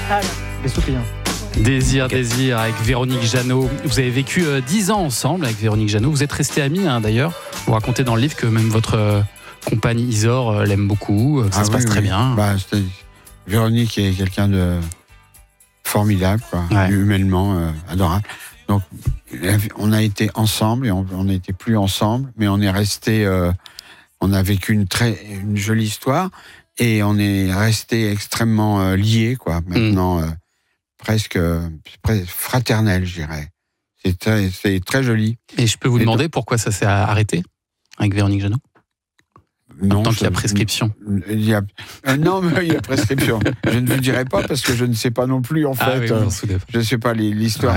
Désir avec Véronique Jeannot. Vous avez vécu 10 ans ensemble avec Véronique Jeannot. Vous êtes restés amis d'ailleurs. Vous racontez dans le livre que même votre compagne Isor l'aime beaucoup, que ça se passe très bien. Véronique est quelqu'un de formidable, humainement adorable. Donc on a été ensemble et on n'était plus ensemble, mais on est resté. On a vécu une jolie histoire et on est resté extrêmement liés, Maintenant. Presque fraternel, je dirais. C'est très joli. Et je peux vous demander pourquoi ça s'est arrêté avec Véronique Jeannot ? Non, tant qu'il y a prescription. Non, mais il y a prescription. Je ne vous dirai pas parce que je ne sais pas non plus, en fait. Oui, je ne sais pas l'histoire.